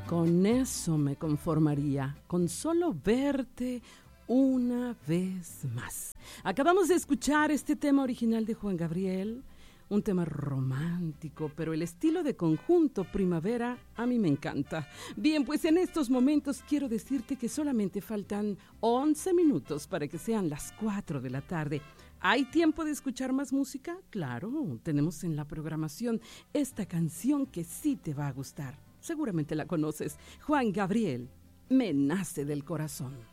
Con eso me conformaría, con solo verte una vez más. Acabamos de escuchar este tema original de Juan Gabriel, un tema romántico, pero el estilo de conjunto Primavera a mí me encanta. Bien, pues en estos momentos quiero decirte que solamente faltan 11 minutos para que sean las 4 de la tarde. ¿Hay tiempo de escuchar más música? Claro, tenemos en la programación esta canción que sí te va a gustar. Seguramente la conoces. Juan Gabriel, Me nace del corazón.